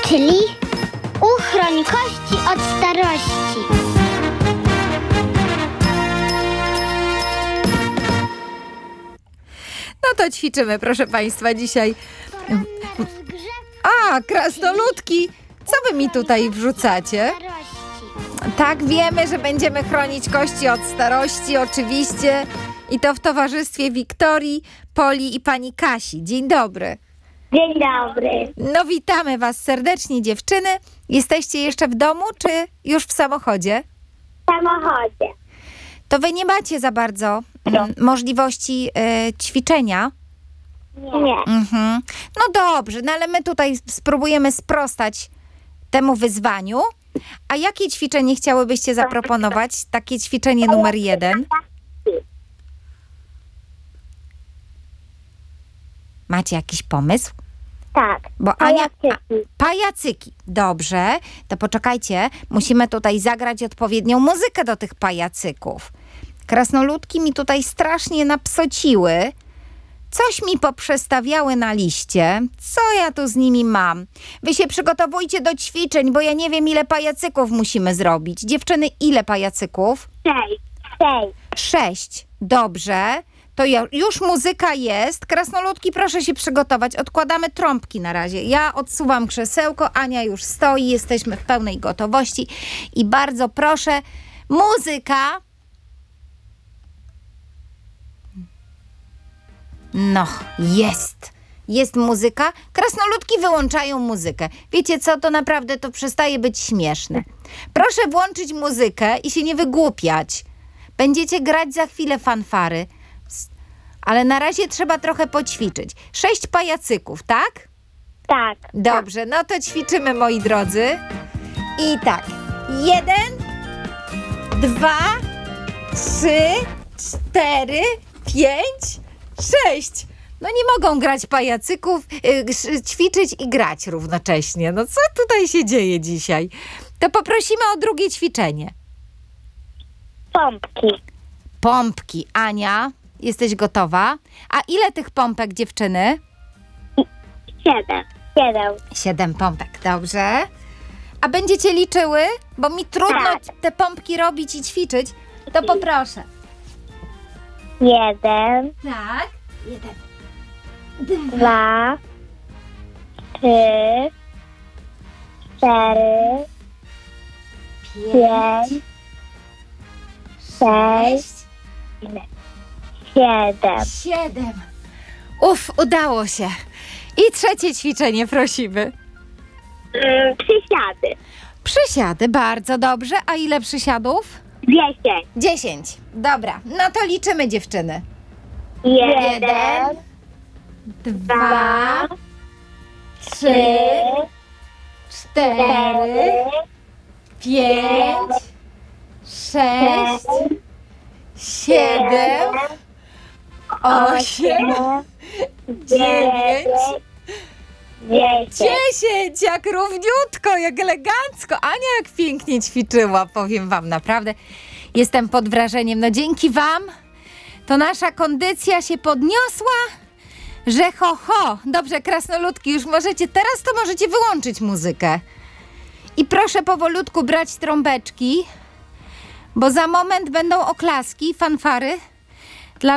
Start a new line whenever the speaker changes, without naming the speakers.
Czyli uchroń kości od starości.
No to ćwiczymy, proszę Państwa, dzisiaj.
Poranne rozgrzewki.
A, krasnoludki, co wy mi tutaj wrzucacie?
Starości.
Tak, wiemy, że będziemy chronić kości od starości, oczywiście. I to w towarzystwie Wiktorii, Poli i pani Kasi. Dzień dobry.
Dzień dobry.
No witamy Was serdecznie, dziewczyny. Jesteście jeszcze w domu, czy już w samochodzie?
W samochodzie.
To wy nie macie za bardzo możliwości ćwiczenia.
Nie.
Mhm. No dobrze, no ale my tutaj spróbujemy sprostać temu wyzwaniu. A jakie ćwiczenie chciałybyście zaproponować? Takie ćwiczenie numer 1. Macie jakiś pomysł?
Tak.
Bo Ania...
Pajacyki.
Pajacyki. Dobrze, to poczekajcie. Musimy tutaj zagrać odpowiednią muzykę do tych pajacyków. Krasnoludki mi tutaj strasznie napsociły. Coś mi poprzestawiały na liście. Co ja tu z nimi mam? Wy się przygotowujcie do ćwiczeń, bo ja nie wiem, ile pajacyków musimy zrobić. Dziewczyny, ile pajacyków?
6.
6. Dobrze. To już muzyka jest. Krasnoludki, proszę się przygotować. Odkładamy trąbki na razie. Ja odsuwam krzesełko, Ania już stoi. Jesteśmy w pełnej gotowości. I bardzo proszę, muzyka. No, jest. Jest muzyka. Krasnoludki wyłączają muzykę. Wiecie co, to naprawdę to przestaje być śmieszne. Proszę włączyć muzykę i się nie wygłupiać. Będziecie grać za chwilę fanfary. Ale na razie trzeba trochę poćwiczyć. 6 pajacyków, tak?
Tak.
Dobrze, no to ćwiczymy, moi drodzy. I tak. 1, 2, 3, 4, 5, 6. No nie mogą grać pajacyków, ćwiczyć i grać równocześnie. No co tutaj się dzieje dzisiaj? To poprosimy o drugie ćwiczenie.
Pompki.
Pompki. Ania, jesteś gotowa? A ile tych pompek, dziewczyny?
7.
7 pompek, dobrze. A będziecie liczyły? Bo mi trudno
Tak.
te pompki robić i ćwiczyć. To poproszę.
1,
Tak. 1,
2, 3, 4, 5, 6, 7.
7. Udało się. I trzecie ćwiczenie prosimy.
Przysiady.
Przysiady, bardzo dobrze. A ile przysiadów?
10.
10. Dobra, no to liczymy, dziewczyny.
1,
2, 3, 4, 5, 6, 7, 8, 9, 10. Jak równiutko, jak elegancko. Ania jak pięknie ćwiczyła, powiem wam, naprawdę. Jestem pod wrażeniem. No dzięki wam to nasza kondycja się podniosła, że ho, ho. Dobrze, krasnoludki, już teraz to możecie wyłączyć muzykę. I proszę powolutku brać trąbeczki, bo za moment będą oklaski, fanfary.